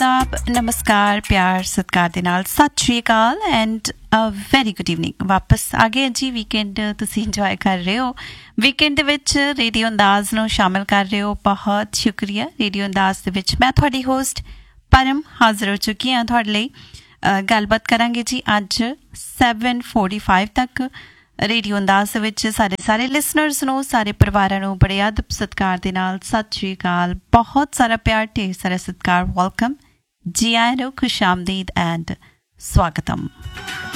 ਆਦਾਬ ਨਮਸਕਾਰ ਪਿਆਰ ਸਤਿਕਾਰ ਦੇ ਨਾਲ ਸਤਿ ਸ਼੍ਰੀ ਅਕਾਲ ਐਂਡ ਵੈਰੀ ਗੁੱਡ ਈਵਨਿੰਗ ਵਾਪਸ ਆ ਗਏ ਜੀ ਵੀਕਐਂਡ ਤੁਸੀਂ ਇੰਜੋਏ ਕਰ ਰਹੇ ਹੋ ਵੀਕਐਂਡ ਦੇ ਵਿੱਚ ਰੇਡੀਓ ਅੰਦਾਜ਼ ਨੂੰ ਸ਼ਾਮਿਲ ਕਰ ਰਹੇ ਹੋ ਬਹੁਤ ਸ਼ੁਕਰੀਆ ਰੇਡੀਓ ਅੰਦਾਜ਼ ਦੇ ਵਿੱਚ ਮੈਂ ਤੁਹਾਡੀ ਹੋਸਟ ਪਰਮ ਹਾਜ਼ਰ ਹੋ ਚੁੱਕੀ ਹਾਂ ਤੁਹਾਡੇ ਲਈ ਗੱਲਬਾਤ ਕਰਾਂਗੇ ਜੀ ਅੱਜ 7:45 ਤੱਕ ਰੇਡੀਓ ਅੰਦਾਜ਼ ਦੇ ਵਿੱਚ ਸਾਰੇ ਲਿਸਨਰਸ ਨੂੰ ਸਾਰੇ ਪਰਿਵਾਰਾਂ ਨੂੰ ਬੜੇ ਅਦਬ ਸਤਿਕਾਰ ਦੇ ਨਾਲ ਸਤਿ ਸ਼੍ਰੀ ਅਕਾਲ ਬਹੁਤ ਸਾਰਾ ਪਿਆਰ ਢੇਰ ਸਾਰਾ ਸਤਿਕਾਰ ਵੈਲਕਮ ਜੀ ਆਇਆਂ ਨੂੰ ਖੁਸ਼ ਆਮਦੀਦ ਐਂਡ ਸਵਾਗਤਮ